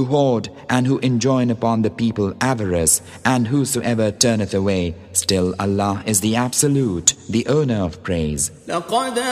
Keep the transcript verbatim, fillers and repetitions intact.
who hoard and who enjoin upon the people avarice, and whosoever turneth away, still Allah is the Absolute, the owner of praise.